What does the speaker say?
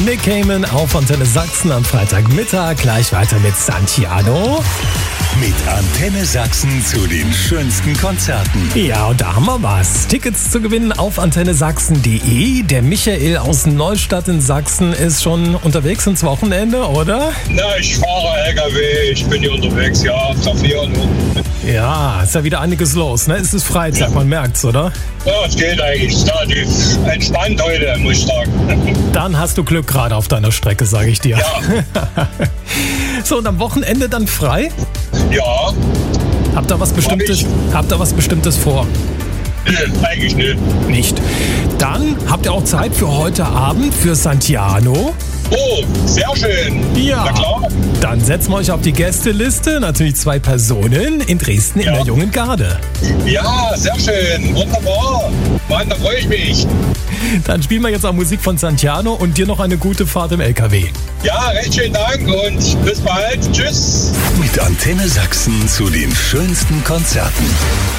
Nick Cayman auf Antenne Sachsen am Freitagmittag. Gleich weiter mit Santiano. Mit Antenne Sachsen zu den schönsten Konzerten. Ja, und da haben wir was. Tickets zu gewinnen auf antennesachsen.de. Der Michael aus Neustadt in Sachsen ist schon unterwegs ins Wochenende, oder? Na, ich fahre LKW, ich bin hier unterwegs, ja, auf der 4 und Ja, ist ja wieder einiges los, ne? Es ist Freitag, man merkt's, oder? ja, es geht eigentlich. Ist relativ entspannt heute, muss ich sagen. Dann hast du Glück gerade auf deiner Strecke, sage ich dir. Ja, So, und am Wochenende dann frei? ja, Habt ihr was Bestimmtes vor? eigentlich nicht. Nicht. Dann habt ihr auch Zeit für heute Abend für Santiano. Oh, sehr schön. Ja. Na klar. Dann setzen wir euch auf die Gästeliste. Natürlich 2 Personen in Dresden in Ja. der Jungen Garde. Ja, sehr schön. Wunderbar. Mann, da freue ich mich. Dann spielen wir jetzt auch Musik von Santiano und dir noch eine gute Fahrt im LKW. Ja, recht schönen Dank und bis bald. Tschüss. Mit Antenne Sachsen zu den schönsten Konzerten.